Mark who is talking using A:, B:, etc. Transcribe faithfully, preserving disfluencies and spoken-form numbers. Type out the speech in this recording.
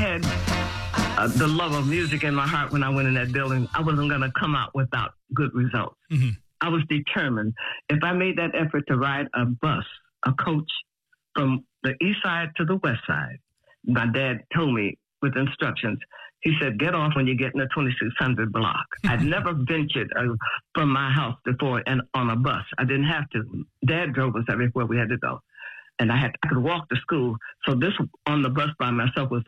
A: had uh, the love of music in my heart when I went in that building. I wasn't going to come out without good results.
B: Mm-hmm.
A: I was determined. If I made that effort to ride a bus, a coach from the east side to the west side, my dad told me with instructions, he said, get off when you get in the twenty-six hundred block. I'd never ventured uh, from my house before and on a bus. I didn't have to. Dad drove us everywhere we had to go. And I had I could walk to school. So this on the bus by myself was